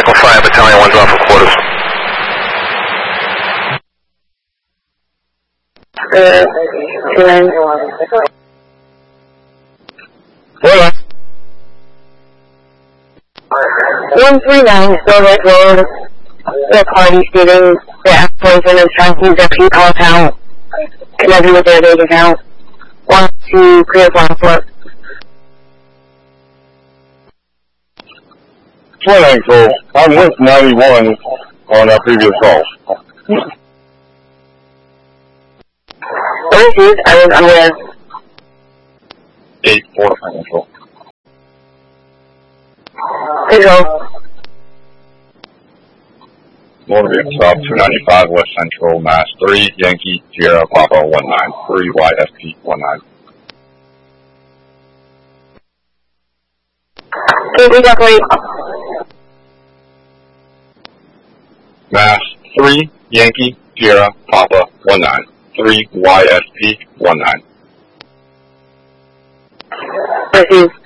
Echo 5, Battalion 1's off for quarters. Hola. 139 Silver Road. The party stating the ex-boyfriend is trying to use their PayPal account, connected with their bank account, wants to clear passport. 29 Control, I'm with 91 on our previous call. Overseas, I was unaware. 8-4 Control. Control. Motor South 295 West Central, Mass 3, Yankee, Sierra, Papa 193, YSP 19. Can we separate? Mass 3, Yankee, Sierra, Papa 193, YSP 19. Overseas.